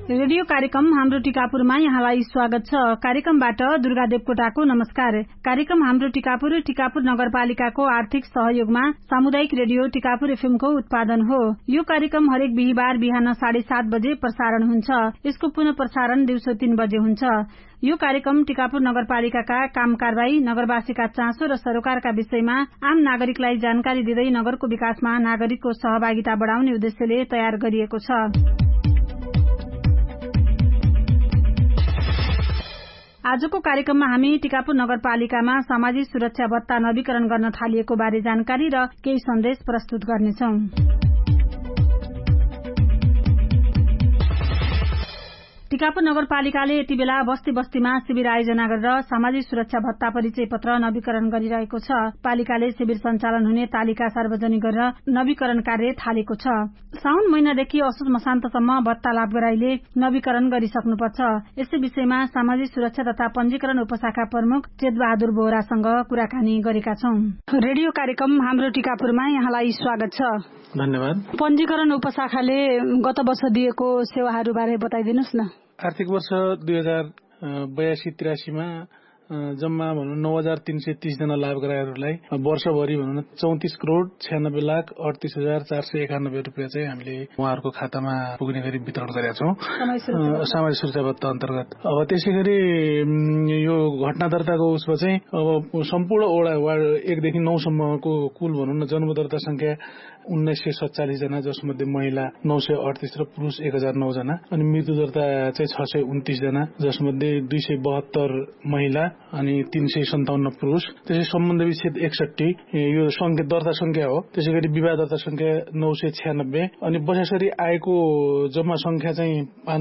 Radio कार्यक्रम हाम्रो टिकापुरमा यहाँलाई स्वागत छ। कार्यक्रमबाट दुर्गा देवकोटाको नमस्कार। कार्यक्रम हाम्रो टिकापुर टिकापुर नगरपालिकाको आर्थिक सहयोगमा सामुदायिक रेडियो टिकापुर एफएम को उत्पादन हो। यो कार्यक्रम हरेक बिहीबार बिहान 7:30 बजे प्रसारण हुन्छ। यसको पुनः प्रसारण दिउँसो 3 बजे हुन्छ। यो कार्यक्रम टिकापुर नगरपालिकाका काम कारबाही, नगरवासीका चासो र सरोकारका विषयमा आम नागरिकलाई जानकारी दिँदै नगरको विकासमा नागरिकको सहभागिता बढाउने उद्देश्यले तयार गरिएको छ। आजको कार्यक्रममा हामी टिकापुर नगरपालिकामा सामाजिक सुरक्षा भत्ता नवीकरण गर्न थालिएको बारे जानकारी र केही सन्देश प्रस्तुत गर्नेछौं। टिकापुर नगरपालिकाले यति बेला बस्ती बस्तीमा शिविर आयोजना गरेर सामाजिक सुरक्षा भत्ता परिचय पत्र नवीकरण गरिरहेको छ। पालिकाले शिविर सञ्चालन हुने तालिका सार्वजनिक गरेर नवीकरण कार्य थालेको छ। साउन महिनादेखि असोज मसान्तसम्म भत्ता लाभग्राहीले नवीकरण गरिसक्नुपर्छ। यसै विषयमा सामाजिक सुरक्षा तथा पञ्जीकरण उपशाखा प्रमुख चेतबहादुर बोहरासँग कुराकानी गरेका छौं। रेडियो कार्यक्रम हाम्रो टिकापुरमा यहाँलाई स्वागत छ। धन्यवाद। पञ्जीकरण उपशाखाले गत वर्ष दिएको सेवाहरू बारे बताइदिनुस् न। आर्थिक वर्ष 2082-83 मा जम्मा भनौं 9330 जना लाभग्राहीहरूलाई वर्षभरि भनौं 34,96,38,491 रुपैयाँ चाहिँ हामीले उहाँहरूको खातामा पुग्ने गरी वितरण गरेका छौं सामाजिक सुरक्षा भत्ता अन्तर्गत। अब त्यसैगरी यो घटना दर्ताको उसमा चाहिँ अब सम्पूर्ण वडा वार्ड 1 देखि 9 सम्मको कुल भनौं न जन्म दर्ता संख्या 1947 जना, जसमध्ये महिला 938 र पुरुष 1009 जना, अनि मृत्यु दर्ता चाहिँ 629 जना, जसमध्ये 272 महिला अनि 357 पुरुष। त्यसै सम्बन्ध विच्छेद 61 यो संख्या दर्ता संख्या हो। त्यसैगरी विवाह दर्ता संख्या 996 अनि बसासरी आएको जम्मा संख्या चाहिँ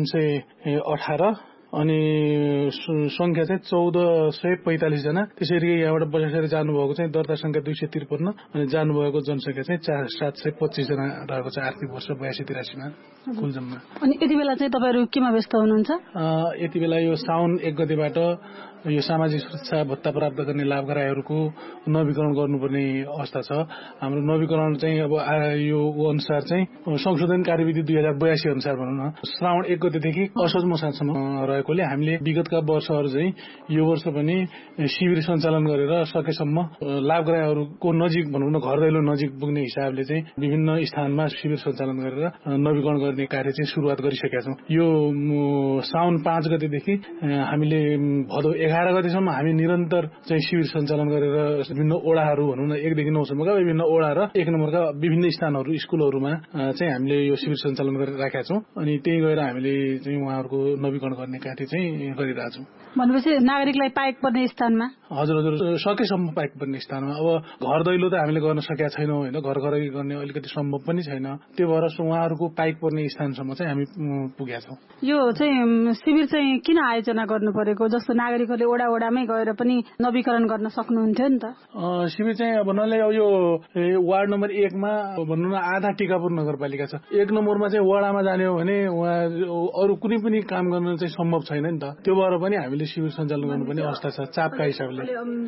518 अनि संख्या चाहिँ 1445 जना। त्यसैगरी यहाँबाट बसासरी जानुभएको चाहिँ दर्ता संख्या 253 अनि जानुभएको जनसंख्या चाहिँ 725 जना रहेको छ आर्थिक वर्ष 82-83 मा कुल जम्मा। अनि यति बेला चाहिँ तपाईहरु केमा व्यस्त हुनुहुन्छ? यति बेला यो साउन 1 गतेबाट यो सामाजिक सुरक्षा भत्ता प्राप्त गर्ने लाभग्राहीहरूको नवीकरण गर्नुपर्ने अवस्था छ। हाम्रो नवीकरण चाहिँ अब यो अनुसार चाहिँ संशोधन कार्यविधि 2082 अनुसार भनौं न श्रावण 1 गतेदेखि असोज मसान्तसम्म रहेकोले हामीले विगतका वर्षहरू चाहिँ यो वर्ष पनि शिविर सञ्चालन गरेर सकेसम्म लाभग्राहीहरूको नजिक भनौं न घर दैलो नजिक पुग्ने हिसाबले चाहिँ विभिन्न स्थानमा शिविर सञ्चालन गरेर नवीकरण गर्ने कार्य चाहिँ सुरुवात गरिसकेका छौं। यो साउन 5 गतेदेखि हामीले भदौ 11 गतेसम्म हामी निरन्तर चाहिँ शिविर सञ्चालन गरेर विभिन्न ओडाहरू भनौं न 1 देखि 9 सम्मका विभिन्न ओडा र 1 नम्बरका विभिन्न स्थानहरू स्कुलहरूमा चाहिँ हामीले यो शिविर सञ्चालन गरेर राखेका छौं। अनि त्यही गएर हामीले चाहिँ उहाँहरूको नवीकरण गर्ने कार्य चाहिँ गरिरहेका छौं। भनेपछि नागरिकलाई पाएक पर्ने स्थानमा हजुर सकेसम्म पाएक पर्ने स्थानमा। अब घर दैलो त हामीले गर्न सकेका छैनौं हैन, घर घरै गर्ने अलिकति सम्भव पनि छैन। त्यो भएर उहाँहरूको पाएक पर्ने स्थानसम्म चाहिँ हामी पुगेका छौं। यो चाहिँ शिविर चाहिँ किन आयोजना गर्नु परेको? जस्तो नागरिकहरूले ओडामै गएर पनि नवीकरण गर्न सक्नुहुन्थ्यो नि त। शिविर चाहिँ भन्नाले अब यो वार्ड नम्बर 1 मा भन्नु न आधा टिकापुर नगरपालिका छ। 1 नम्बरमा चाहिँ वडामा जाने हो भने उहाँ अरु कुनै पनि काम गर्न चाहिँ सम्भव छैन नि त। त्यो भएर पनि हामीले शिविर सञ्चालन गर्नुपर्ने अवस्था छ चापका हिसाबले।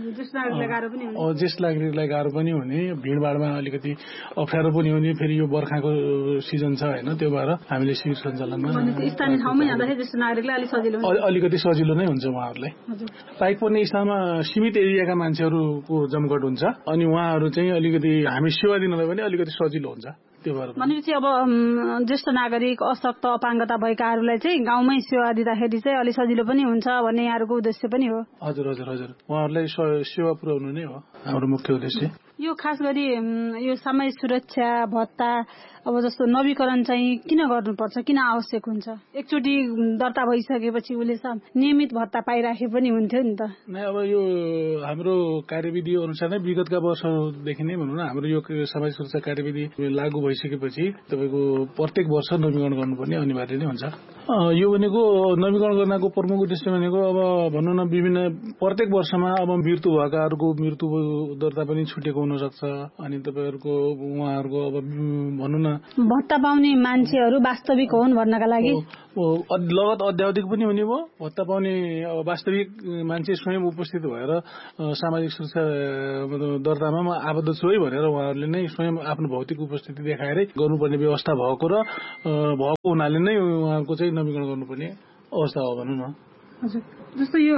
ज्येष्ठ नागरिकलाई गाह्रो पनि हुने, भिडभाडमा अलिकति अप्ठ्यारो पनि हुने, फेरि यो बर्खाको सिजन छ हैन, त्यो भएर हामीले शिविर सञ्चालनमा स्थानीय ठाउँमै जाँदाखेरि ज्येष्ठ नागरिकलाई अलिकति सजिलो नै हुन्छ उहाँहरूलाई। पाइक पर्ने स्थानमा सीमित एरियाका मान्छेहरूको जमघट हुन्छ अनि उहाँहरू चाहिँ अलिकति हामी सेवा दिनलाई पनि अलिकति सजिलो हुन्छ। त्यो भएर भनेपछि अब ज्येष्ठ नागरिक, अशक्त, अपाङ्गता भएकाहरूलाई चाहिँ गाउँमै सेवा दिँदाखेरि चाहिँ अलि सजिलो पनि हुन्छ भन्ने यहाँहरूको उद्देश्य पनि हो। हजुर उहाँहरूलाई सेवा पुर्याउनु नै हो हाम्रो मुख्य उद्देश्य। यो खास गरी यो सामाजिक सुरक्षा भत्ता अब जस्तो नवीकरण चाहिँ किन गर्नुपर्छ, किन आवश्यक हुन्छ? एकचोटि दर्ता भइसकेपछि उसले नियमित भत्ता पाइराखे पनि हुन्थ्यो नि त। अब यो हाम्रो कार्यविधि अनुसार नै विगतका वर्षदेखि नै भनौं न हाम्रो यो सामाजिक सुरक्षा कार्यविधि लागू भइसकेपछि तपाईको प्रत्येक वर्ष नवीकरण गर्नुपर्ने अनिवार्य नै हुन्छ। यो भनेको नवीकरण गर्नको प्रमुख उद्देश्य भनेको अब भनौं न विभिन्न प्रत्येक वर्षमा अब मृत्यु भएकाहरूको मृत्यु दर्ता पनि छुटेको हुन सक्छ। अनि तपाईहरुको उहाँहरुको अब भनौं न भत्ता पाउने मान्छेहरू वास्तविक हुन् भन्नका लागि लगत अध्यावधिक पनि हुने भयो। भत्ता पाउने वास्तविक मान्छे स्वयं उपस्थित भएर सामाजिक सुरक्षा दर्तामा म आबद्ध छु है भनेर उहाँहरूले नै स्वयं आफ्नो भौतिक उपस्थिति देखाएरै गर्नुपर्ने व्यवस्था भएको हुनाले नै उहाँको चाहिँ नवीकरण गर्नुपर्ने अवस्था हो भनौँ न। हजुर, जस्तो यो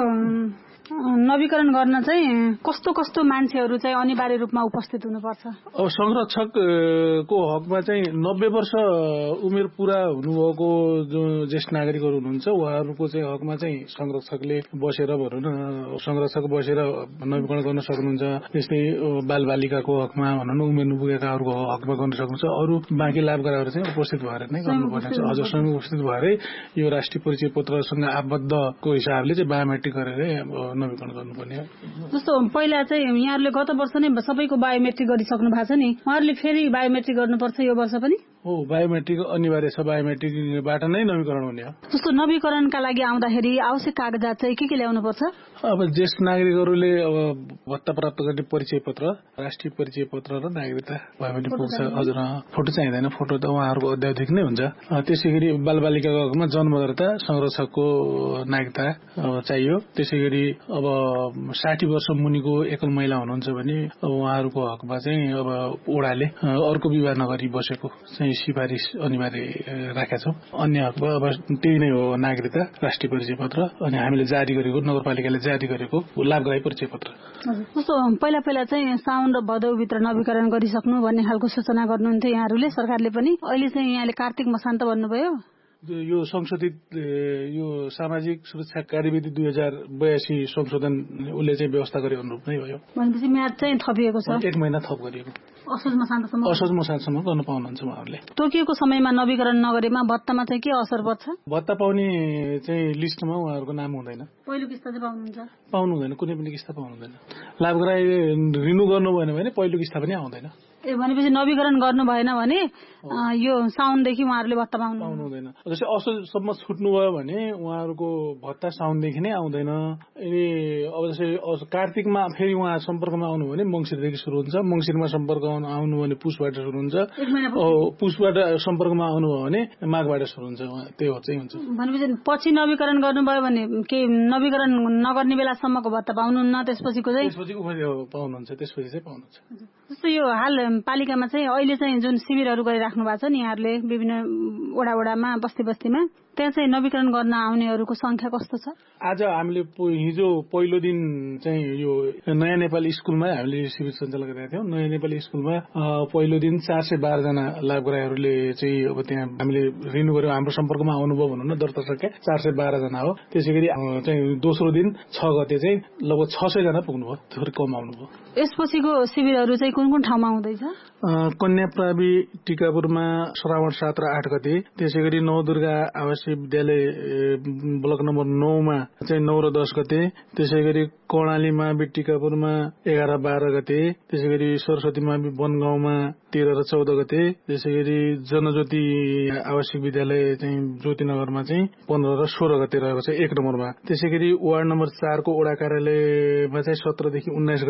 नवीकरण गर्न चाहिँ कस्तो कस्तो मान्छेहरू चाहिँ अनिवार्य रूपमा उपस्थित हुनुपर्छ? अब संरक्षकको हकमा चाहिँ 90 वर्ष उमेर पूरा हुनुभएको जो ज्येष्ठ नागरिकहरू हुनुहुन्छ उहाँहरूको चाहिँ हकमा चाहिँ संरक्षकले बसेर भनौँ न संरक्षक बसेर नवीकरण गर्न सक्नुहुन्छ। त्यस्तै बालबालिकाको हकमा भनौँ न उमेर नपुगेकाहरूको हकमा गर्न सक्नुहुन्छ। अरू बाँकी लाभग्राहीहरू चाहिँ उपस्थित भएर नै गर्नुपर्ने छ। हजुर, स्वयं उपस्थित भएरै यो राष्ट्रिय परिचय पत्रसँग आबद्धको हिसाबले चाहिँ बायोमेट्रिक गरेरै नवीकरण गर्नुपर्ने। जस्तो पहिला चाहिँ यहाँहरूले गत वर्ष नै सबैको बायोमेट्रिक गरिसक्नु भएको छ नि, उहाँहरूले फेरि बायोमेट्रिक गर्नुपर्छ यो वर्ष पनि? हो, बायोमेट्रिक अनिवार्य छ। बायोमेट्रिकबाट नै नवीकरण हुने हो। जस्तो नवीकरणका लागि आउँदाखेरि आवश्यक कागजात चाहिँ के ल्याउनु पर्छ? अब ज्येष्ठ नागरिकहरूले अब भत्ता प्राप्त गर्ने परिचय पत्र, राष्ट्रिय परिचय पत्र र नागरिकता भयो भने पुग्छ। हजुर, फोटो चाहिँदैन। फोटो त उहाँहरूको अध्यावधिक नै हुन्छ। त्यसै गरी बालबालिकाको हकमा जन्म दर्ता, संरक्षकको नागरिकता चाहियो। त्यसै गरी अब 60 वर्ष मुनिको एकल महिला हुनुहुन्छ भने अब उहाँहरूको हकमा चाहिँ अब ओडाले अर्को विवाह नगरी बसेको चाहिँ सिफारिस अनिवार्य राखेका छौँ। अन्य हकमा अब त्यही नै हो, नागरिकता, राष्ट्रिय परिचय पत्र अनि हामीले जारी गरेको नगरपालिकाले जारी गरेको लाभग्राही परिचय पत्र। जस्तो पहिला चाहिँ साउन र भदौभित्र नवीकरण गरिसक्नु भन्ने खालको सूचना गर्नुहुन्थ्यो यहाँहरूले, सरकारले पनि। अहिले चाहिँ यहाँले कार्तिक मसान्त भन्नुभयो। यो संशोधित यो सामाजिक सुरक्षा कार्यविधि 2082 संशोधन उसले चाहिँ व्यवस्था गरे अनुरूप नै भयो। भनेपछि म्याद चाहिँ थपिएको छ, 1 महिना थप गरिएको। असोज मसान्तसम्म गर्न पाउनुहुन्छ उहाँहरूले। तोकिएको समयमा नवीकरण नगरेमा भत्तामा चाहिँ के असर पर्छ? भत्ता पाउने चाहिँ लिस्टमा उहाँहरूको नाम हुँदैन। पहिलो किस्ता चाहिँ पाउनु हुँदैन, कुनै पनि किस्ता पाउनु हुँदैन। लाभग्राही रिन्यू गर्नु भएन भने पहिलो किस्ता पनि आउँदैन। भनेपछि नवीकरण गर्नु भएन भने यो साउनदेखि उहाँहरूले भत्ता पाउनु हुँदैन। जस्तै असोजसम्म छुट्नुभयो भने उहाँहरूको भत्ता साउनदेखि नै आउँदैन। अब जस्तै कार्तिकमा फेरि उहाँ सम्पर्कमा आउनु भने मङ्सिरदेखि सुरु हुन्छ। मङ्सिरमा सम्पर्क आउनु भने पुसबाट सुरु हुन्छ। पुसबाट सम्पर्कमा आउनुभयो भने माघबाट सुरु हुन्छ। त्यही हो चाहिँ हुन्छ। भनेपछि पछि नवीकरण गर्नुभयो भने के नवीकरण नगर्ने बेलासम्मको भत्ता पाउनुहुन्न, त्यसपछि पाउनुहुन्छ, त्यसपछि चाहिँ पाउनुहुन्छ। जस्तो यो हाल पालिकामा चाहिँ अहिले चाहिँ जुन शिविरहरू गरिराख्नु भएको छ नि यहाँहरूले विभिन्न वडामा बस्तीमा, त्यहाँ चाहिँ नवीकरण गर्न आउनेहरूको संख्या कस्तो छ? आज हामीले हिजो पहिलो दिन चाहिँ यो नयाँ नेपाली स्कुलमा हामीले शिविर सञ्चालन गरेका थियौँ। नयाँ नेपाली स्कुलमा पहिलो दिन 412 जना लाभग्राहीहरूले चाहिँ अब त्यहाँ हामीले रिन्यू गर्यौँ। हाम्रो सम्पर्कमा आउनुभयो भनौँ न, दर्ता सके 412 जना हो। त्यसै गरी चाहिँ दोस्रो दिन 6 गते चाहिँ लगभग 600 जना पुग्नुभयो, थोरै कम आउनुभयो। यसपछिको शिविरहरू चाहिँ कुन कुन ठाउँमा हुँदैछ? कन्याप्रावि टिकापुरमा श्रावण 7 र 8 गते, त्यसै गरी नवदुर्गा आवासीय विद्यालय ब्लक नम्बर 9 मा चाहिँ 9 र 10 गते, त्यसै गरी कर्णाली मावि टिकापुरमा 11 र 12 गते, त्यसै गरी सरस्वती मावि वनगाउँमा 13 र 14 गते, त्यसै गरी जनज्योति आवासीय विद्यालय चाहिँ ज्योतिनगरमा चाहिँ 15 र 16 गते रहेको छ 1 नम्बरमा। त्यसै गरी वार्ड नम्बर 4 को वडा कार्यालयमा चाहिँ 17 देखि 19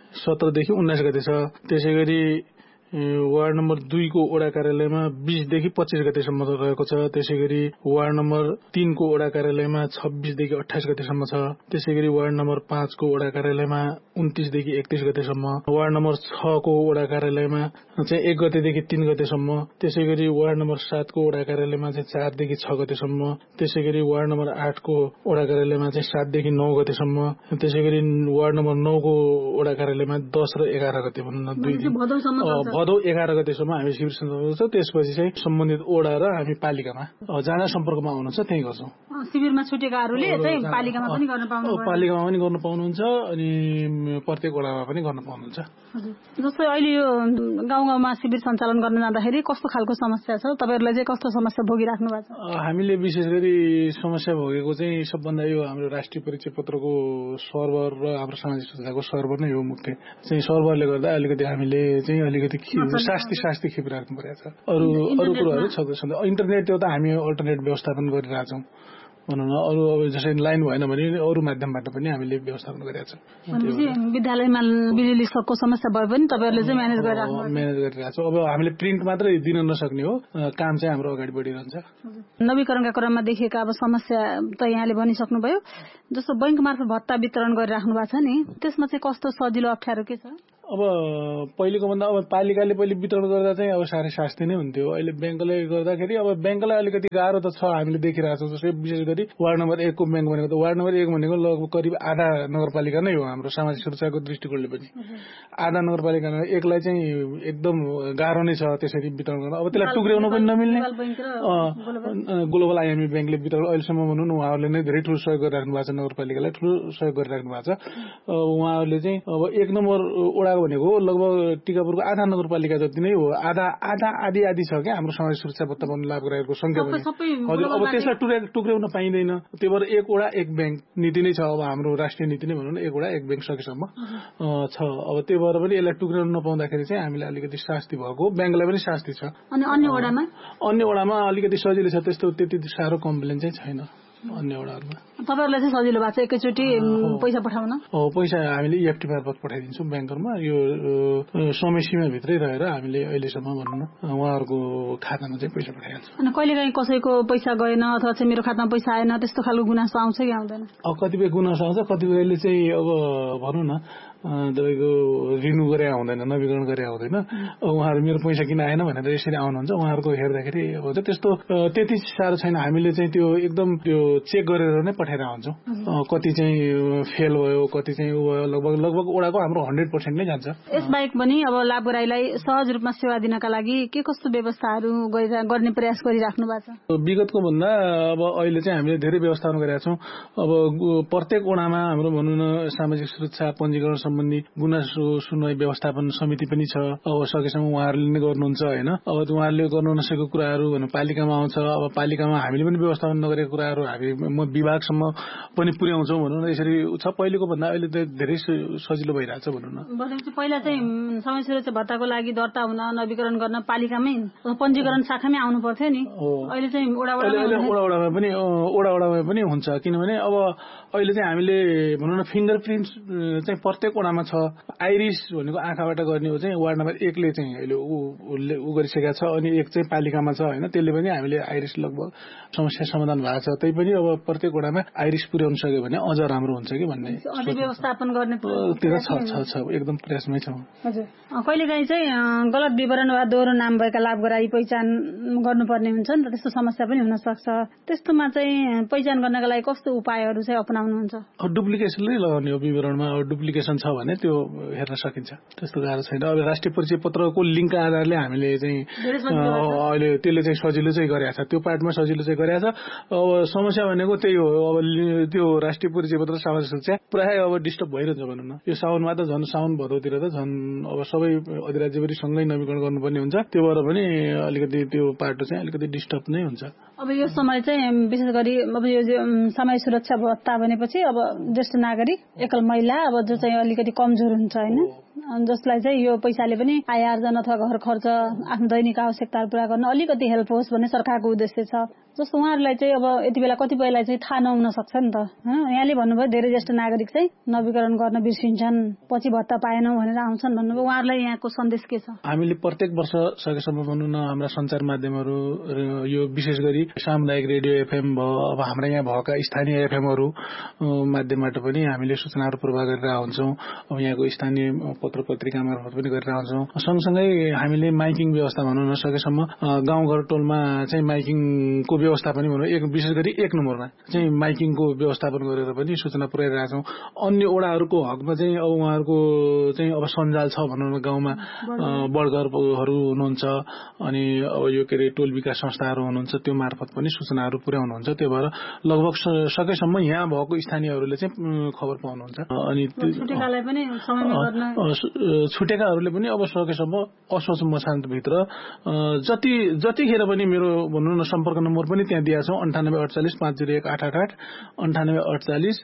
गते छ। त्यसै गरी वार्ड नम्बर 2 को वडा कार्यालयमा 20 देखि 25 गतेसम्म रहेको छ। त्यसै गरी वार्ड नम्बर 3 को वडा कार्यालयमा 26 देखि 28 गतेसम्म छ। त्यसै गरी वार्ड नम्बर 5 को वडा कार्यालयमा 29 देखि 31 गतेसम्म। वार्ड नम्बर 6 को वडा कार्यालयमा चाहिँ 1 गतेदेखि 3 गतेसम्म। त्यसै गरी वार्ड नम्बर 7 को वडा कार्यालयमा चाहिँ 4 देखि 6 गतेसम्म। त्यसै गरी वार्ड नम्बर 8 को वडा कार्यालयमा चाहिँ 7 देखि 9 गतेसम्म। त्यसै गरी वार्ड नम्बर 9 को वडा कार्यालयमा 10 र 11 गते भन्न 2 दिन भदौ 11 गतेसम्म हामी शिविर सञ्चालन गर्छौँ। त्यसपछि चाहिँ सम्बन्धित ओडा र हामी पालिकामा जहाँ सम्पर्कमा आउनुहुन्छ त्यही गर्छौँ। शिविरमा छुटेकाहरूले चाहिँ पालिकामा पनि गर्न पाउनुहुन्छ अनि प्रत्येक ओडामा पनि गर्न पाउनुहुन्छ। जस्तै अहिले यो गाउँमा शिविर सञ्चालन गर्न जाँदाखेरि कस्तो खालको समस्या छ? तपाईहरुले चाहिँ कस्तो समस्या भोगिराख्नु भएको छ? हामीले विशेष गरी समस्या भोगेको चाहिँ सबभन्दा यो हाम्रो राष्ट्रिय परिचय पत्रको सर्भर र हाम्रो सामाजिक सुरक्षाको सर्भर नै हो मुख्य। चाहिँ सर्भरले गर्दा अलिकति हामीले चाहिँ अलिकति शास्ति खिपिराख्नु परेको छ। अरू कुराहरू छँदैछ। इन्टरनेट त्यो त हामी अल्टरनेट व्यवस्थापन गरिरहेछौँ। भनौँ न अरू अब जसरी लाइन भएन भने अरू माध्यमबाट पनि हामीले व्यवस्थापन गरेका छौँ। विद्यालयमा बिजुलीको समस्या भए पनि तपाईँहरूले चाहिँ म्यानेज गरिरहेको छौँ। अब हामीले प्रिन्ट मात्रै दिन नसक्ने हो, काम चाहिँ हाम्रो अगाडि बढिरहन्छ। नवीकरणका क्रममा देखिएका अब समस्या त यहाँले भनिसक्नुभयो। जस्तो बैंक मार्फत भत्ता वितरण गरिराख्नु भएको छ नि, त्यसमा चाहिँ कस्तो सजिलो अप्ठ्यारो के छ? अब पहिलेको भन्दा अब पालिकाले पहिले वितरण गर्दा चाहिँ अब साह्रै शास्ति नै हुन्थ्यो। अहिले ब्याङ्कले गर्दाखेरि अब ब्याङ्कलाई अलिकति गाह्रो त छ, हामीले देखिरहेको छौँ। जस्तै विशेष गरी वार्ड नम्बर 1 को ब्याङ्क भनेको त वार्ड नम्बर 1 भनेको लगभग करिब आधा नगरपालिका नै हो। हाम्रो सामाजिक सुरक्षाको दृष्टिकोणले पनि आधा नगरपालिका 1लाई चाहिँ एकदम गाह्रो नै छ त्यसरी वितरण गर्न। अब त्यसलाई टुक्र्याउन पनि नमिल्ने। ग्लोबल आइएमई ब्याङ्कले वितरण अहिलेसम्म भनौँ न उहाँहरूले नै धेरै ठुलो सहयोग गरिराख्नु भएको छ, नगरपालिकालाई ठुलो सहयोग गरिराख्नु भएको छ। उहाँहरूले चाहिँ अब 1 नम्बर वडा भनेको लगभग टिकापुरको आधा नगरपालिका जति नै हो। आधा आधी छ क्या हाम्रो सामाजिक सुरक्षा भत्ता पाउने लाभग्राहीहरूको संख्या पनि। हजुर, अब त्यसलाई टुक्र्याउन पाइँदैन। त्यही भएर 1 वडा 1 ब्याङ्क नीति नै छ। अब हाम्रो राष्ट्रिय नीति नै भनौँ न 1 वडा 1 ब्याङ्क सकेसम्म छ। अब त्यही भएर पनि यसलाई टुक्र्याउन नपाउँदाखेरि चाहिँ हामीलाई अलिकति शास्ति भएको, ब्याङ्कलाई पनि शास्ति छ। अनि अन्य वडामा अलिकति सजिलो छ, त्यस्तो त्यति साह्रो कम्प्लेन चाहिँ छैन। अन्य वडाहरूमा तपाईँहरूलाई चाहिँ सजिलो भएको छ एकैचोटि पैसा पठाउन? पैसा हामीले EFT मार्फत पठाइदिन्छौँ ब्याङ्करमा। यो समय सीमाभित्रै रहेर हामीले अहिलेसम्म भनौँ न उहाँहरूको खातामा चाहिँ पैसा पठाइहाल्छौँ। अनि कहिलेकाहीँ कसैको पैसा गएन अथवा चाहिँ मेरो खातामा पैसा आएन त्यस्तो खालको गुनासो आउँछ कि आउँदैन? कतिपय गुनासो आउँछ, कतिपयले चाहिँ अब भनौँ न तपाईँको रिन्यू गरे आउँदैन, नवीकरण गरे आउँदैन। उहाँहरू मेरो पैसा किन आएन भनेर यसरी आउनुहुन्छ। उहाँहरूको हेर्दाखेरि हुन्छ त्यस्तो त्यति साह्रो छैन। हामीले चाहिँ त्यो एकदम त्यो चेक गरेर नै पठाएर आउँछौँ। कति चाहिँ फेल भयो, कति चाहिँ उ भयो। लगभग वडाको हाम्रो 100% नै जान्छ। यसबाहेक पनि अब लाभग्राहीलाई सहज रूपमा सेवा दिनका लागि के कस्तो व्यवस्थाहरू गर्ने प्रयास गरिराख्नु भएको छ? विगतको भन्दा अब अहिले चाहिँ हामीले धेरै व्यवस्थापन गरेका छौँ। अब प्रत्येक वडामा हाम्रो भनौँ न सामाजिक सुरक्षा पञ्जीकरण सम्बन्धी गुनासो सुनवाई व्यवस्थापन समिति पनि छ। अब सकेसम्म उहाँहरूले नै गर्नुहुन्छ होइन। अब उहाँहरूले गर्नु नसकेको कुराहरू भन्नु पालिकामा आउँछ। अब पालिकामा हामीले पनि व्यवस्थापन नगरेको कुराहरू हामी विभागसम्म पनि पुर्याउँछौँ भनौँ न। यसरी छ। पहिलेको भन्दा अहिले त धेरै सजिलो भइरहेछ भनौँ न। पहिला चाहिँ सामाजिक सुरक्षा भत्ताको लागि दर्ता हुन नवीकरण गर्न पालिकामै पञ्जीकरण शाखामै आउनु पर्थ्यो नि। अहिले चाहिँ वडामा पनि हुन्छ। किनभने अब अहिले चाहिँ हामीले भनौँ न फिङ्गरप्रिन्ट चाहिँ प्रत्येक वडामा छ। आइरिस भनेको आँखाबाट गर्ने हो चाहिँ वार्ड नम्बर 1ले चाहिँ अहिले उ गरिसकेका छ। अनि 1 चाहिँ पालिकामा छ होइन। त्यसले पनि हामीले आइरिस लगभग समस्या समाधान भएको छ। त्यही पनि अब प्रत्येक वडामा आइरिस पुर्याउन सक्यो भने अझ राम्रो हुन्छ कि भन्ने व्यवस्थापन गर्ने छ एकदम प्रयासमै छौँ। हजुर, कहिलेकाहीँ चाहिँ गलत विवरण वा दोहोरो नाम भएका लाभग्राही पहिचान गर्नुपर्ने हुन्छ नि त, त्यस्तो समस्या पनि हुन सक्छ। त्यस्तोमा चाहिँ पहिचान गर्नका लागि कस्तो उपायहरू चाहिँ अपनाउनुहुन्छ? डुप्लिकेसनले लगाउने हो विवरणमा। अब डुप्लिकेसन छ भने त्यो हेर्न सकिन्छ, त्यस्तो गाह्रो छैन। अब राष्ट्रिय परिचय पत्रको लिङ्कका आधारले हामीले चाहिँ अहिले त्यसले चाहिँ सजिलो चाहिँ गरेको छ। त्यो पार्टमा सजिलो चाहिँ गरेको छ। अब समस्या भनेको त्यही हो। अब त्यो राष्ट्रिय परिचय पत्र सामाजिक सुरक्षा प्राय अब डिस्टर्ब भइरहन्छ भनौँ न। यो साउनमा त झन् साउन भदौतिर त झन् अब सबै अधिराज्यभरि सँगै नवीकरण गर्नुपर्ने हुन्छ। त्यो भएर पनि अलिकति त्यो पार्ट चाहिँ अलिकति डिस्टर्ब नै हुन्छ। अब यो समय चाहिँ विशेष गरी अब यो सामाजिक सुरक्षा भत्ता भनेपछि अब ज्येष्ठ नागरिक एकल महिला अब जो चाहिँ अलिकति कमजोर हुन्छ होइन, जसलाई चाहिँ यो पैसाले पनि आय आर्जन अथवा घर खर्च आफ्नो दैनिक आवश्यकताहरू पूरा गर्न अलिकति हेल्प होस् भन्ने सरकारको उद्देश्य छ। जस्तो उहाँहरूलाई चाहिँ अब यति बेला कतिपयलाई चाहिँ थाहा नहुन सक्छ नि त होइन। यहाँले भन्नुभयो धेरै ज्येष्ठ नागरिक चाहिँ नवीकरण गर्न बिर्सिन्छन्, पछि भत्ता पाएनौँ भनेर आउँछन् भन्नुभयो। उहाँहरूलाई यहाँको सन्देश के छ? हामीले प्रत्येक वर्ष सकेसम्म भनौँ न हाम्रा सञ्चार माध्यमहरू यो विशेष गरी सामुदायिक रेडियो FM भयो, अब हाम्रा यहाँ भएका स्थानीय FMहरू माध्यमबाट पनि हामीले सूचनाहरू पूर्वाह गरेर हुन्छौँ। अब यहाँको स्थानीय पत्र पत्रिका मार्फत पनि गरेर आउँछौँ। सँगसँगै हामीले माइकिङ व्यवस्था भनौँ न सकेसम्म गाउँघर टोलमा चाहिँ माइकिङको व्यवस्था पनि भनौँ विशेष गरी 1 नम्बरमा चाहिँ माइकिङको व्यवस्थापन गरेर पनि सूचना पुर्याइरहेका छौँ। अन्य वडाहरूको हकमा चाहिँ अब उहाँहरूको चाहिँ अब सञ्जाल छ भनौँ न गाउँमा बडघरहरू हुनुहुन्छ अनि अब यो के अरे टोल विकास संस्थाहरू हुनुहुन्छ, त्यो मार्फत पनि सूचनाहरू पुर्याउनुहुन्छ। त्यो भएर लगभग सकेसम्म यहाँ भएको स्थानीयहरूले चाहिँ खबर पाउनुहुन्छ। अनि छुटेकाहरूले पनि अब सकेसम्म असोज मसान्तभित्र जतिखेर पनि मेरो भनौँ न सम्पर्क नम्बर पनि त्यहाँ दिएको छौँ 9848 501 888 9848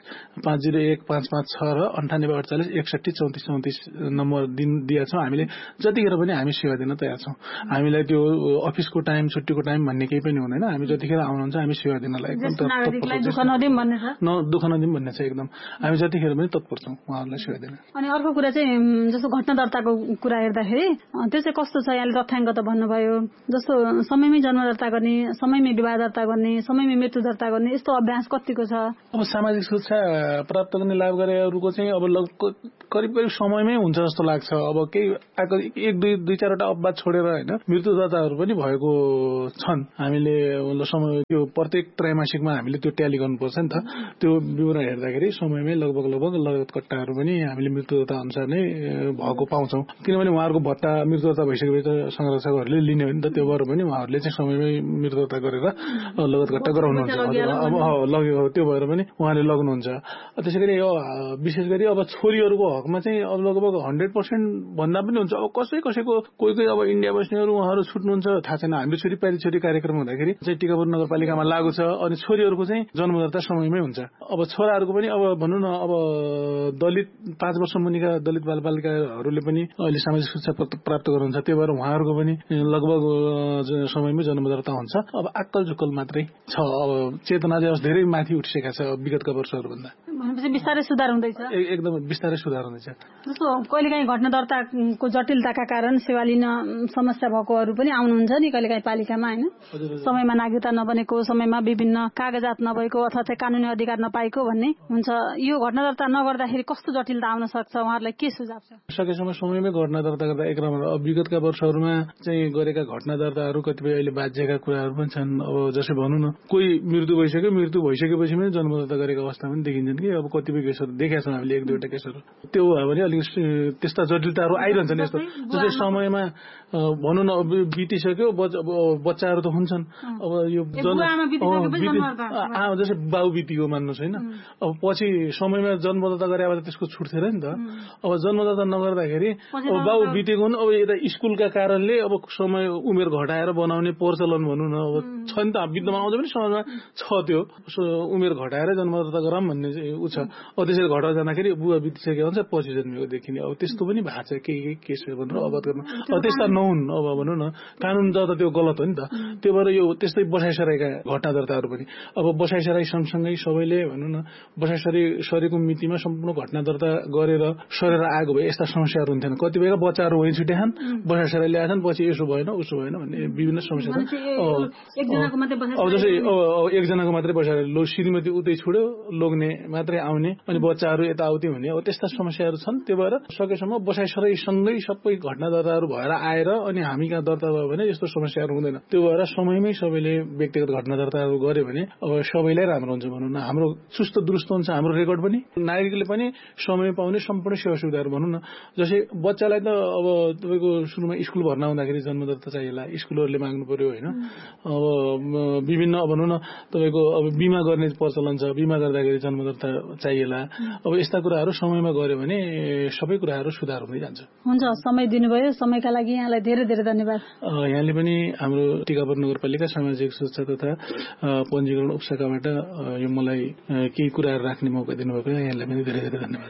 501 556 र 9848 61 34 34 नम्बर दिएका छौँ। हामीले जतिखेर पनि हामी सेवा दिन तयार छौँ। हामीलाई त्यो अफिसको टाइम छुट्टीको टाइम भन्ने केही पनि हुँदैन। हामी जतिखेर आउनुहुन्छ हामी सेवा दिनलाई एकदम दुःख नदिउँ भन्ने छ, दुःख नदिउँ भन्ने छ एकदम। हामी जतिखेर पनि तत्पर छौँ उहाँहरूलाई सेवा दिन। अनि अर्को कुरा चाहिँ जस्तो घटना दर्ताको कुरा हेर्दाखेरि त्यो चाहिँ कस्तो छ? यहाँले तथ्याङ्क त भन्नुभयो, जस्तो समयमै जन्म दर्ता गर्ने, समयमै विवाह दर्ता गर्ने, समयमै मृत्यु दर्ता गर्ने, यस्तो अभ्यास कतिको छ? अब सामाजिक सुरक्षा प्राप्त गर्ने लाभ गरेहरूको चाहिँ अब करिब समयमै हुन्छ जस्तो लाग्छ। अब केही एक दुई चारवटा अपवाद छोडेर होइन मृत्यु दर्ताहरू पनि भएको छन्। हामीले समय त्यो प्रत्येक त्रैमासिकमा हामीले त्यो ट्याली गर्नुपर्छ नि त। त्यो विवरण हेर्दाखेरि समयमै लगभग लगत कट्टाहरू पनि हामीले मृत्यु दर्ता अनुसार नै भएको पाउँछौँ। किनभने उहाँहरूको भत्ता मृत्यु दर्ता भइसकेपछि संरक्षकहरूले लिने हो नि त। त्यो भएर पनि उहाँहरूले चाहिँ समयमै मृत्यु दर्ता गरेर लगत कट्टा गराउनुहुन्छ। अब लगेको त्यो भएर पनि उहाँले लग्नुहुन्छ। त्यसै गरी यो विशेष गरी अब छोरीहरूको हकमा चाहिँ अब लगभग 100% भन्दा पनि हुन्छ। अब कसैको कोही अब इन्डिया बस्नेहरू उहाँहरू छुट्नुहुन्छ थाहा छैन। हाम्रो छोरी प्यारी छोरी कार्यक्रम हुँदाखेरि चाहिँ टिकापुर नगरपालिकामा लागु छ। अनि छोरीहरूको चाहिँ जन्म दर्ता समयमै हुन्छ। अब छोराहरूको पनि अब भनौँ न अब दलित 5 वर्ष मुनिका दलित बालबालिकाहरूले पनि अहिले सामाजिक सुरक्षा प्राप्त गर्नुहुन्छ। त्यो भएर उहाँहरूको पनि लगभग समयमै जन्म दर्ता हुन्छ। अब आक्कल झुक्कल मात्रै छ। अब चेतना चाहिँ धेरै माथि उठिसकेका छ विगतका वर्षहरूभन्दा। भनेपछि बिस्तारै सुधार हुँदैछ। एकदम बिस्तारै सुधार हुँदैछ। जस्तो कहिलेकाहीँ घटना दर्ताको जटिलताका कारण सेवा लिन समस्या भएकोहरू पनि आउनुहुन्छ नि कहिलेकाहीँ पालिकामा होइन? समयमा नागरिकता नबनेको, समयमा विभिन्न कागजात नभएको अथवा चाहिँ कानुनी अधिकार नपाएको भन्ने हुन्छ। यो घटना दर्ता नगर्दाखेरि कस्तो जटिलता आउन सक्छ? उहाँहरूलाई के सुझाव छ? सकेसम्म समयमै घटना दर्ता गर्दा एक नम्बर। अब विगतका वर्षहरूमा चाहिँ गरेका घटना दर्ताहरू कतिपय अहिले बाध्यका कुराहरू पनि छन्। अब जसै भनौँ न कोही मृत्यु भइसकेपछि पनि जन्म दर्ता गरेको अवस्था पनि देखिन्छन् कि अब कतिपय केसहरू देखेका छौँ हामीले 1-2वटा केसहरू। त्यो भयो भने अलिक त्यस्ता जटिलताहरू आइरहन्छन्। यस्तो जस्तै समयमा भनौँ न बितिसक्यो बच्चाहरू त हुन्छन्। अब यो जस्तै बाउ बितिको मान्नु छैन। अब पछि समयमा जन्म दर्ता गरे अब त्यसको छुट्थेन नि त। अब जन्म दर्ता नगर्दाखेरि अब बाउ बितेको अब यता स्कुलका कारणले अब समय उमेर घटाएर बनाउने प्रचलन भनौँ न अब छ नि त। विद्यमान आउँदा पनि समाजमा छ त्यो उमेर घटाएर जन्म दर्ता गराउँ भन्ने ऊ छ। अब त्यसरी घटाएर जाँदाखेरि बुवा बितिसकेको हुन्छ पछि जन्मेको देखिने। अब त्यस्तो पनि भएको छ केही केसहरू भनेर अवगत गर्नु। अब त्यस्ता नहुन्। अब भनौँ न कानुन त त्यो गलत हो नि त। त्यो भएर यो त्यस्तै बसाइसराईका घटना दर्ताहरू पनि अब बसाइसराई सँगसँगै सबैले भनौँ न बसाइसरेको मितिमा सम्पूर्ण घटना दर्ता गरेर सरेर आएको भए यस्ता समस्याहरू हुन्थेन। कतिपयका बच्चाहरू वहीँ छुट्याछन्, बसाइसराई ल्याएछन्, पछि यसो भएन उसो भएन भन्ने विभिन्न समस्या छन्। अब जस्तै एकजनाको मात्रै बसाइसराई श्रीमती उतै छोड्यो, लोग्ने मात्रै आउने, अनि बच्चाहरू यताउति हुने। अब त्यस्ता समस्याहरू छन्। त्यो भएर सकेसम्म बसाइसराईसँगै सबै घटना दर्ताहरू भएर आएर अनि हामी कहाँ दर्ता भयो भने यस्तो समस्याहरू हुँदैन। त्यो भएर समयमै सबैले व्यक्तिगत घटना दर्ताहरू गर्यो भने अब सबैलाई राम्रो हुन्छ भनौँ न। हाम्रो चुस्त दुरुस्त हुन्छ हाम्रो रेकर्ड पनि। नागरिकले पनि समय पाउने सम्पूर्ण सेवा सुविधाहरू भनौँ न। जस्तै बच्चालाई त अब तपाईँको सुरुमा स्कुल भर्ना हुँदाखेरि जन्म दर्ता चाहिएला, स्कुलहरूले माग्नु पर्यो होइन। अब विभिन्न भनौँ न तपाईँको अब बिमा गर्ने प्रचलन छ, बिमा गर्दाखेरि जन्म दर्ता चाहिएला। अब यस्ता कुराहरू समयमा गऱ्यो भने सबै कुराहरू सुधार हुँदै जान्छ। हुन्छ, समय दिनुभयो। समयका लागि यहाँलाई धेरै धेरै धन्यवाद। यहाँले पनि हाम्रो टिकापुर नगरपालिका सामाजिक सुरक्षा तथा पञ्जीकरण उपशाखाबाट यो मलाई केही कुराहरू राख्ने मौका दिनुभएको यहाँलाई पनि धेरै धेरै धन्यवाद।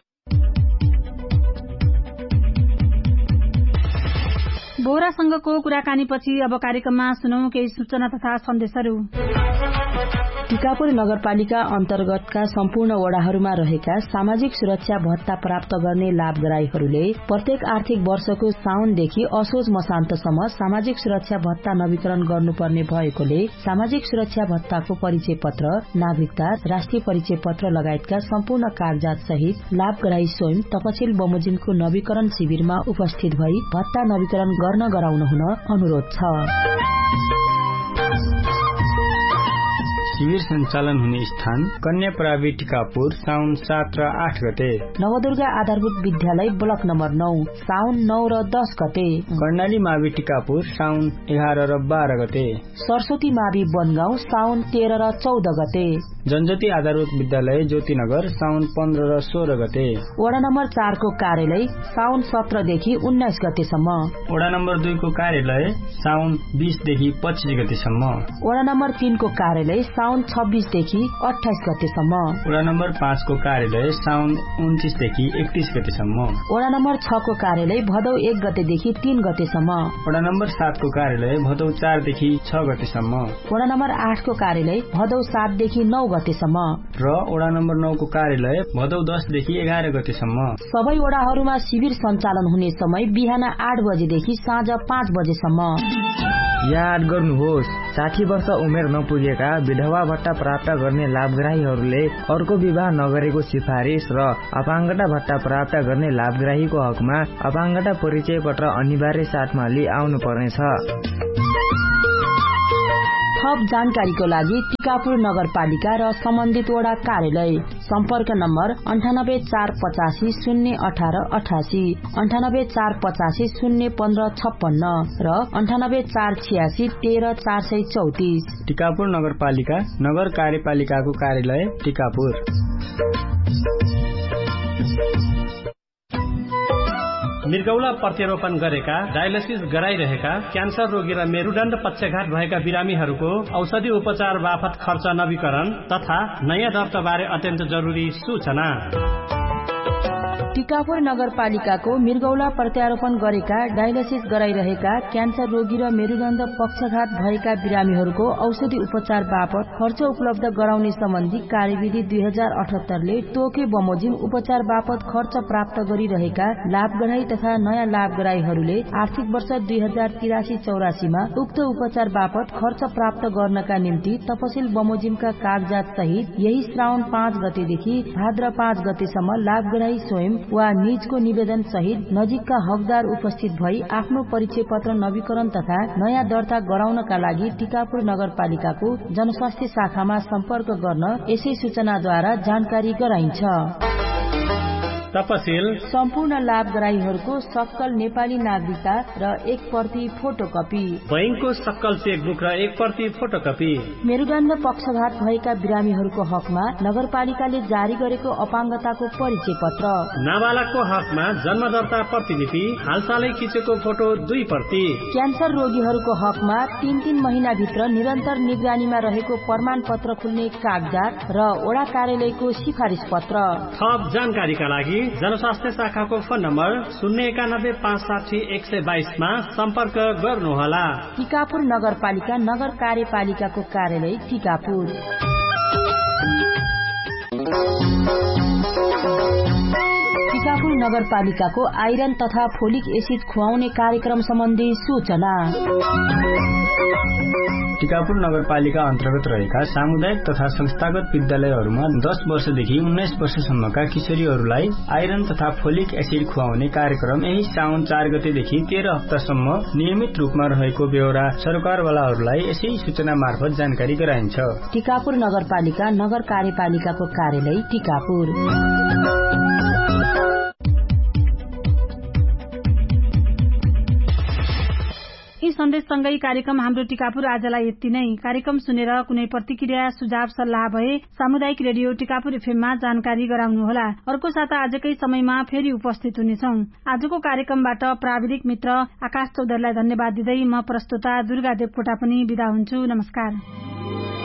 बोहरासँगको कुराकानीपछि अब कार्यक्रममा सुनौं केही सूचना तथा सन्देशहरू। टिकापुर नगरपालिका अन्तर्गतका सम्पूर्ण वडाहरूमा रहेका सामाजिक सुरक्षा भत्ता प्राप्त गर्ने लाभग्राहीहरूले प्रत्येक आर्थिक वर्षको साउनदेखि असोज मसान्तसम्म सामाजिक सुरक्षा भत्ता नवीकरण गर्नुपर्ने भएकोले सामाजिक सुरक्षा भत्ताको परिचय पत्र, नागरिकता, राष्ट्रिय परिचय पत्र लगायतका सम्पूर्ण कागजात सहित लाभग्राही स्वयं तपसिल बमोजिमको नवीकरण शिविरमा उपस्थित भई भत्ता नवीकरण गर्न गराउन हुन अनुरोध छ। शिविर सञ्चालन हुने स्थान कन्या प्रावि टिकापुर साउन 7 र 8 गते। नवदुर्गा आधारभूत विद्यालय ब्लक नम्बर 9 साउन 9 र 10 गते। कर्णाली मावि टिकापुर साउन 11 र 12 गते। सरस्वती मावि बनगाउँ साउन 13 र 14 गते। जनज्योति आधारभूत विद्यालय ज्योतिनगर साउन 15 र 16 गते। वडा नम्बर 4 को कार्यालय साउन 17 देखि 19 गतेसम्म। वडा नम्बर 2 को कार्यालय साउन 20 देखि 25 गतेसम्म। वडा नम्बर 3 को कार्यालय साउन 26 देखि 28 गतेसम्म। वडा नम्बर 5 को कार्यालय साउन 29 देखि 31 गतेसम्म। वडा नम्बर 6 को कार्यालय भदौ 1 गतेदेखि 3 गतेसम्म। वडा नम्बर 7 को कार्यालय भदौ 4 देखि 6 गतेसम्म। वडा नम्बर 8 को कार्यालय भदौ 7 देखि 9 गतेसम्म र वडा नम्बर 9 को कार्यालय भदौ 10 देखि 11 गतेसम्म। सबै वडाहरूमा शिविर सञ्चालन हुने समय बिहान 8 बजेदेखि साँझ 5 बजेसम्म। याद गर्नुहोस्, 60 वर्ष उमेर नपुगेका विधवा भत्ता प्राप्त गर्ने लाभग्राहीहरूले अर्को विवाह नगरेको सिफारिस र अपाङ्गता भत्ता प्राप्त गर्ने लाभग्राहीको हकमा अपाङ्गता परिचय पत्र अनिवार्य साथमा लिई आउनु पर्नेछ। थप जानकारीको लागि टिकापुर नगरपालिका र सम्बन्धित वडा कार्यालय सम्पर्क नम्बर 9845 018 88, 9845 015 56 र 9846 13 434। टिकापुर नगरपालिका नगर कार्यपालिकाको कार्यालय टिकापुर। मृगौला प्रत्यारोपण गरेका, डायलिसिस गराइरहेका, क्यान्सर रोगी र मेरुदण्ड पक्षघात भएका बिरामीहरूको औषधि उपचार बापत खर्च नवीकरण तथा नयाँ दर्ताबारे अत्यन्त जरुरी सूचना। टिकापुर नगरपालिकाको मृगौला प्रत्यारोपण गरेका, डायलिसिस गराइरहेका, क्यान्सर रोगी र मेरुदण्ड पक्षघात भएका बिरामीहरूको औषधि उपचार बापत खर्च उपलब्ध गराउने सम्बन्धी कार्यविधि 2078 ले तोके बमोजिम उपचार बापत खर्च प्राप्त गरिरहेका लाभग्राही तथा नयाँ लाभग्राहीहरूले आर्थिक वर्ष 2083-84 मा उक्त उपचार बापत खर्च प्राप्त गर्नका निम्ति तपसिल बमोजिमका कागजात सहित यही श्रावण 5 गतेदेखि भाद्र 5 गतेसम्म लाभग्राही स्वयं वा निजको निवेदन सहित नजिकका हकदार उपस्थित भई आफ्नो परिचय पत्र नवीकरण तथा नयाँ दर्ता गराउनका लागि टिकापुर नगरपालिकाको जनस्वास्थ्य शाखामा सम्पर्क गर्न यसै सूचनाद्वारा जानकारी गराइन्छ। तपसिल सम्पूर्ण लाभग्राहीहरूको सक्कल नेपाली नागरिकता र 1 प्रति फोटोकपी, बैंकको सक्कल चेकबुक र 1 प्रति फोटोकपी। मेरुदण्ड पक्षघात भएका बिरामीहरूको हकमा नगरपालिकाले जारी गरेको अपाङ्गताको परिचय पत्र, नाबालकको हकमा जन्म दर्ता प्रतिलिपि, हालसालै खिचेको फोटो 2 प्रति, क्यान्सर रोगीहरूको हकमा 3 महिनाभित्र निरन्तर निगरानीमा रहेको प्रमाण पत्र खुल्ने कागजात र वडा कार्यालयको सिफारिस पत्र। थप जानकारीका लागि जनस्वास्थ्य शाखाको फोन नम्बर 091 560 122 मा सम्पर्क गर्नुहोला। टिकापुर नगरपालिका नगर कार्यपालिकाको कार्यालय टिकापुर। टिकापुर नगरपालिकाको आइरन तथा फोलिक एसिड खुवाउने कार्यक्रम सम्बन्धी सूचना। टिकापुर नगरपालिका अन्तर्गत रहेका सामुदायिक तथा संस्थागत विद्यालयहरूमा 10 वर्षदेखि 19 वर्षसम्मका किशोरीहरूलाई आइरन तथा फोलिक एसिड खुवाउने कार्यक्रम यही साउन 4 गतेदेखि 13 हप्तासम्म नियमित रूपमा रहेको बेहोरा सरकारवालाहरूलाई यसै सूचना मार्फत जानकारी गराइन्छ। टिकापुर नगरपालिका नगर कार्यपालिकाको कार्यालय टिकापुर। यी सन्देशसँगै कार्यक्रम हाम्रो टिकापुर आजलाई यति नै। कार्यक्रम सुनेर कुनै प्रतिक्रिया सुझाव सल्लाह भए सामुदायिक रेडियो टिकापुर एफएममा जानकारी गराउनुहोला। अर्को साता आजकै समयमा फेरि उपस्थित हुनेछौं। आजको कार्यक्रमबाट प्राविधिक मित्र आकाश चौधरीलाई धन्यवाद दिँदै म प्रस्तुता दुर्गा देवकोटा पनि बिदा हुन्छु। नमस्कार।